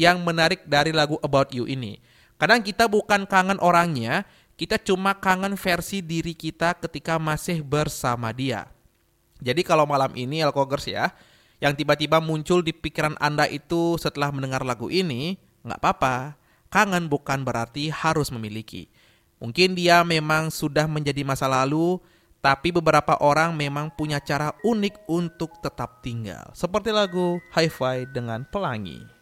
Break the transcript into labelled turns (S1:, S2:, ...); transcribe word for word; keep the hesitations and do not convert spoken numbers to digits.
S1: yang menarik dari lagu About You ini. Kadang kita bukan kangen orangnya, kita cuma kangen versi diri kita ketika masih bersama dia. Jadi kalau malam ini Alkogers ya, yang tiba-tiba muncul di pikiran Anda itu setelah mendengar lagu ini, nggak apa-apa. Kangen bukan berarti harus memiliki. Mungkin dia memang sudah menjadi masa lalu, tapi beberapa orang memang punya cara unik untuk tetap tinggal. Seperti lagu Hi-Fi dengan Pelangi.